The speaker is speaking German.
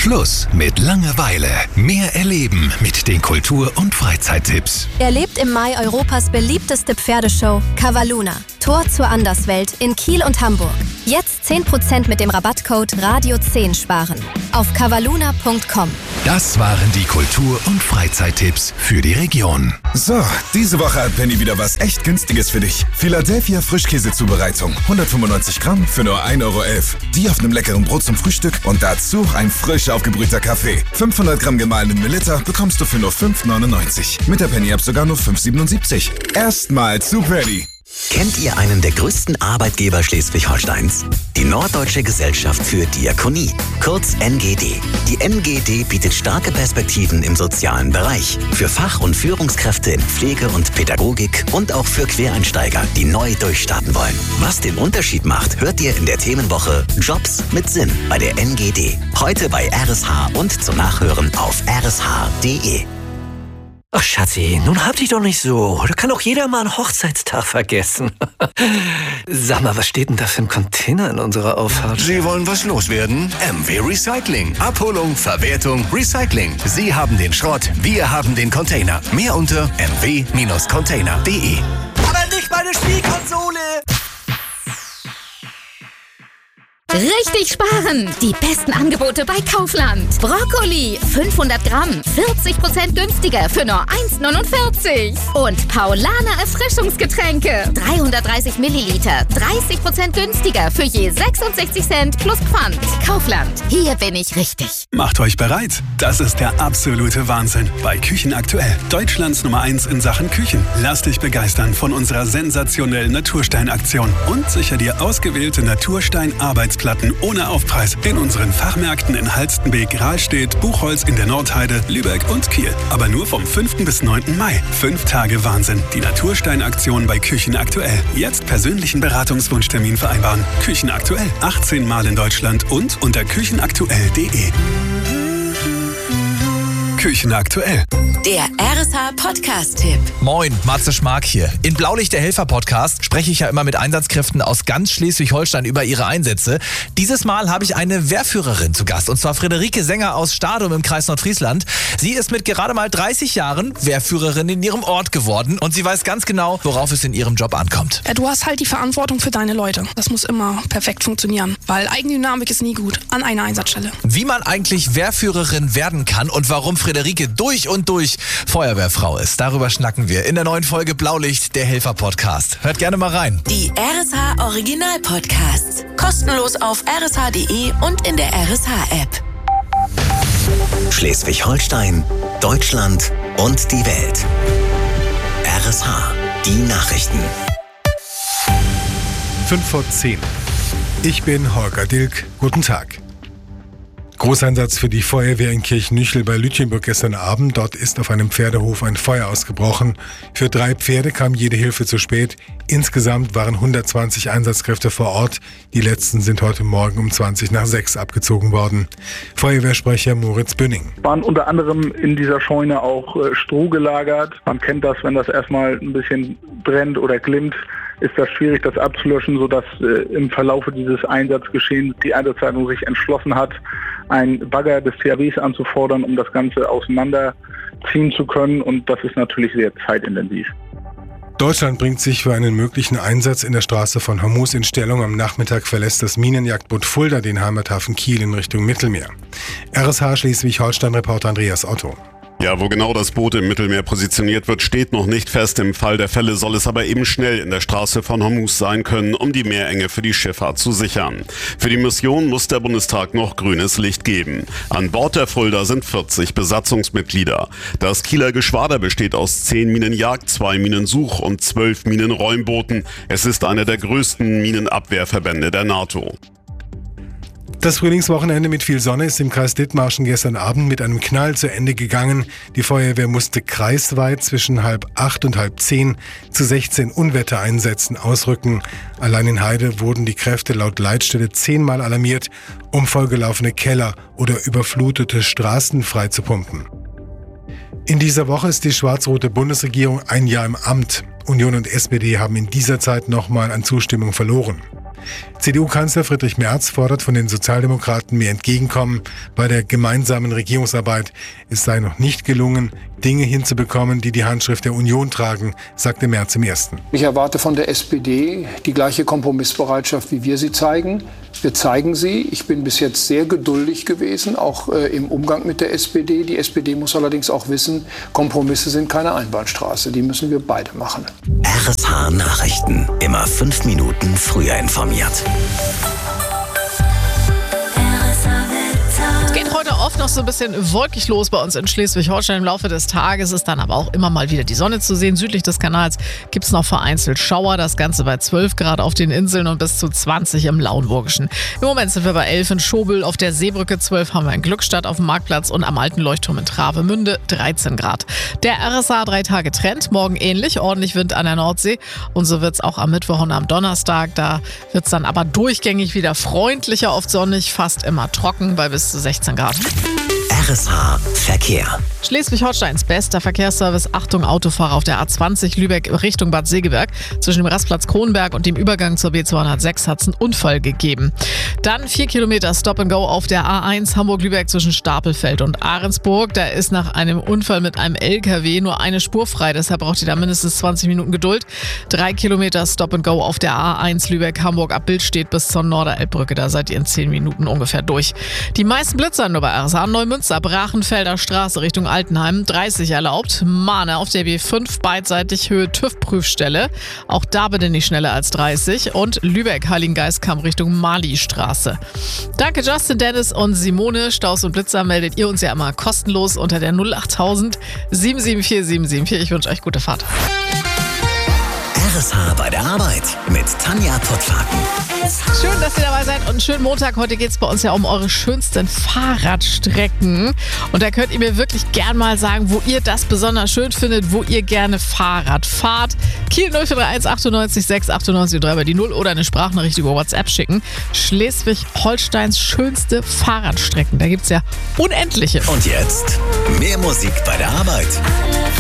Schluss mit Langeweile. Mehr erleben mit den Kultur- und Freizeittipps. Erlebt im Mai Europas beliebteste Pferdeshow Cavalluna. Tor zur Anderswelt in Kiel und Hamburg. Jetzt 10% mit dem Rabattcode Radio10 sparen. Auf cavalluna.com. Das waren die Kultur- und Freizeittipps für die Region. So, diese Woche hat Penny wieder was echt Günstiges für dich. Philadelphia Frischkäsezubereitung. 195 Gramm für nur 1,11 Euro. Die auf einem leckeren Brot zum Frühstück und dazu ein frisch aufgebrühter Kaffee. 500 Gramm gemahlenen Melitta bekommst du für nur 5,99. Mit der Penny-App sogar nur 5,77. Erstmal zu Penny. Kennt ihr einen der größten Arbeitgeber Schleswig-Holsteins? Die Norddeutsche Gesellschaft für Diakonie, kurz NGD. Die NGD bietet starke Perspektiven im sozialen Bereich. Für Fach- und Führungskräfte in Pflege und Pädagogik und auch für Quereinsteiger, die neu durchstarten wollen. Was den Unterschied macht, hört ihr in der Themenwoche Jobs mit Sinn bei der NGD. Heute bei RSH und zum Nachhören auf rsh.de. Ach Schatzi, nun hab dich doch nicht so. Da kann doch jeder mal einen Hochzeitstag vergessen. Sag mal, was steht denn da für ein Container in unserer Auffahrt? Sie wollen was loswerden? MW Recycling. Abholung, Verwertung, Recycling. Sie haben den Schrott, wir haben den Container. Mehr unter mw-container.de. Aber nicht meine Spielkonsole! Richtig sparen! Die besten Angebote bei Kaufland. Brokkoli, 500 Gramm, 40% günstiger für nur 1,49. Und Paulaner Erfrischungsgetränke, 330 Milliliter, 30% günstiger für je 66 Cent plus Pfand. Kaufland, hier bin ich richtig. Macht euch bereit. Das ist der absolute Wahnsinn bei Küchen aktuell. Deutschlands Nummer 1 in Sachen Küchen. Lass dich begeistern von unserer sensationellen Naturstein-Aktion und sicher dir ausgewählte Naturstein-Arbeitsplatten ohne Aufpreis in unseren Fachmärkten in Halstenbek, Rahlstedt, Buchholz in der Nordheide, Lübeck und Kiel. Aber nur vom 5. bis 9. Mai. 5 Tage Wahnsinn. Die Naturstein-Aktion bei Küchen aktuell. Jetzt persönlichen Beratungswunschtermin vereinbaren. Küchen aktuell. 18 Mal in Deutschland und unter küchenaktuell.de. Küchen aktuell. Der RSH-Podcast-Tipp. Moin, Matze Schmark hier. In Blaulicht, der Helfer-Podcast, spreche ich ja immer mit Einsatzkräften aus ganz Schleswig-Holstein über ihre Einsätze. Dieses Mal habe ich eine Wehrführerin zu Gast, und zwar Friederike Sänger aus Stadum im Kreis Nordfriesland. Sie ist mit gerade mal 30 Jahren Wehrführerin in ihrem Ort geworden und sie weiß ganz genau, worauf es in ihrem Job ankommt. Du hast halt die Verantwortung für deine Leute. Das muss immer perfekt funktionieren, weil Eigendynamik ist nie gut an einer Einsatzstelle. Wie man eigentlich Wehrführerin werden kann und warum Friederike durch und durch Feuerwehrfrau ist. Darüber schnacken wir in der neuen Folge Blaulicht, der Helfer-Podcast. Hört gerne mal rein. Die RSH-Original-Podcasts. Kostenlos auf rsh.de und in der RSH-App. Schleswig-Holstein, Deutschland und die Welt. RSH, die Nachrichten. 5:10. Ich bin Holger Dilk. Guten Tag. Großeinsatz für die Feuerwehr in Kirchnüchel bei Lütjenburg gestern Abend. Dort ist auf einem Pferdehof ein Feuer ausgebrochen. Für 3 Pferde kam jede Hilfe zu spät. Insgesamt waren 120 Einsatzkräfte vor Ort. Die letzten sind heute Morgen um 5:20 abgezogen worden. Feuerwehrsprecher Moritz Bünning. Waren unter anderem in dieser Scheune auch Stroh gelagert. Man kennt das, wenn das erstmal ein bisschen brennt oder glimmt, ist das schwierig, das abzulöschen, sodass im Verlaufe dieses Einsatzgeschehens die Einsatzleitung sich entschlossen hat, einen Bagger des THWs anzufordern, um das Ganze auseinanderziehen zu können. Und das ist natürlich sehr zeitintensiv. Deutschland bringt sich für einen möglichen Einsatz in der Straße von Hormuz in Stellung. Am Nachmittag verlässt das Minenjagdboot Fulda den Heimathafen Kiel in Richtung Mittelmeer. RSH Schleswig-Holstein-Reporter Andreas Otto. Ja, wo genau das Boot im Mittelmeer positioniert wird, steht noch nicht fest. Im Fall der Fälle soll es aber eben schnell in der Straße von Hormuz sein können, um die Meerenge für die Schifffahrt zu sichern. Für die Mission muss der Bundestag noch grünes Licht geben. An Bord der Fulda sind 40 Besatzungsmitglieder. Das Kieler Geschwader besteht aus 10 Minenjagd-, 2 Minensuch- und 12 Minenräumbooten. Es ist einer der größten Minenabwehrverbände der NATO. Das Frühlingswochenende mit viel Sonne ist im Kreis Dithmarschen gestern Abend mit einem Knall zu Ende gegangen. Die Feuerwehr musste kreisweit zwischen 7:30 und 9:30 zu 16 Unwettereinsätzen ausrücken. Allein in Heide wurden die Kräfte laut Leitstelle 10-mal alarmiert, um vollgelaufene Keller oder überflutete Straßen freizupumpen. In dieser Woche ist die schwarz-rote Bundesregierung ein Jahr im Amt. Union und SPD haben in dieser Zeit nochmal an Zustimmung verloren. CDU-Kanzler Friedrich Merz fordert von den Sozialdemokraten mehr Entgegenkommen bei der gemeinsamen Regierungsarbeit. Es sei noch nicht gelungen, Dinge hinzubekommen, die die Handschrift der Union tragen, sagte Merz im Ersten. Ich erwarte von der SPD die gleiche Kompromissbereitschaft, wie wir sie zeigen. Wir zeigen sie. Ich bin bis jetzt sehr geduldig gewesen, auch im Umgang mit der SPD. Die SPD muss allerdings auch wissen, Kompromisse sind keine Einbahnstraße. Die müssen wir beide machen. RSH Nachrichten. Immer 5 Minuten früher informiert. Es geht heute oft noch so ein bisschen wolkig los bei uns in Schleswig-Holstein. Im Laufe des Tages ist dann aber auch immer mal wieder die Sonne zu sehen. Südlich des Kanals gibt es noch vereinzelt Schauer. Das Ganze bei 12 Grad auf den Inseln und bis zu 20 im Lauenburgischen. Im Moment sind wir bei 11 in Schobel, auf der Seebrücke 12 haben wir in Glückstadt auf dem Marktplatz und am alten Leuchtturm in Travemünde 13 Grad. Der RSA 3-Tage-Trend, morgen ähnlich, ordentlich Wind an der Nordsee. Und so wird es auch am Mittwoch und am Donnerstag. Da wird es dann aber durchgängig wieder freundlicher, oft sonnig, fast immer trocken bei bis zu 16 Grad. RSH Verkehr. Schleswig-Holsteins bester Verkehrsservice. Achtung, Autofahrer auf der A20 Lübeck Richtung Bad Segeberg. Zwischen dem Rastplatz Kronberg und dem Übergang zur B206 hat es einen Unfall gegeben. Dann 4 Kilometer Stop-and-Go auf der A1 Hamburg-Lübeck zwischen Stapelfeld und Ahrensburg. Da ist nach einem Unfall mit einem LKW nur eine Spur frei. Deshalb braucht ihr da mindestens 20 Minuten Geduld. 3 Kilometer Stop-and-Go auf der A1 Lübeck-Hamburg ab Bildstedt bis zur Norderelbbrücke. Da seid ihr in 10 Minuten ungefähr durch. Die meisten Blitzer nur bei RSH. Neumünster, Brachenfelder Straße Richtung Altenheim 30 erlaubt. Mahne auf der B5 beidseitig Höhe TÜV-Prüfstelle. Auch da bitte nicht schneller als 30. Und Lübeck Heiligengeistkamp Richtung Mali-Straße. Danke Justin, Dennis und Simone. Staus und Blitzer meldet ihr uns ja immer kostenlos unter der 08000 774 774. Ich wünsche euch gute Fahrt. RSH bei der Arbeit mit Tanja Pottfaken. Schön, dass ihr dabei seid und einen schönen Montag. Heute geht es bei uns ja um eure schönsten Fahrradstrecken. Und da könnt ihr mir wirklich gern mal sagen, wo ihr das besonders schön findet, wo ihr gerne Fahrrad fahrt. Kiel 0431 98 6 98 3 bei die 0 oder eine Sprachnachricht über WhatsApp schicken. Schleswig-Holsteins schönste Fahrradstrecken. Da gibt es ja unendliche. Und jetzt mehr Musik bei der Arbeit.